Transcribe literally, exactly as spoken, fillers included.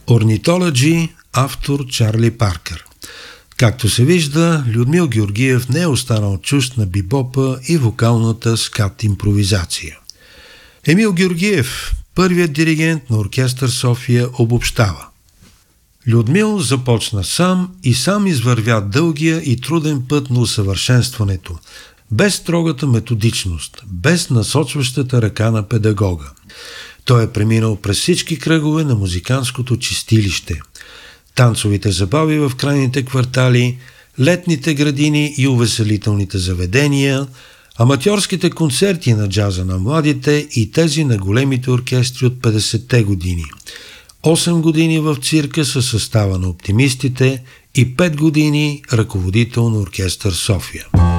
Ornithology, автор Чарли Паркър. Както се вижда, Людмил Георгиев не е останал чужд на бибопа и вокалната скат импровизация. Емил Георгиев, първият диригент на Оркестър София, обобщава: Людмил започна сам и сам извървя дългия и труден път на усъвършенстването, без строгата методичност, без насочващата ръка на педагога. Той е преминал през всички кръгове на музикантското чистилище. Танцовите забави в крайните квартали, летните градини и увеселителните заведения, аматьорските концерти на джаза на младите и тези на големите оркестри от петдесетте години. осем години в цирка със състава на Оптимистите и пет години ръководител на Оркестър София.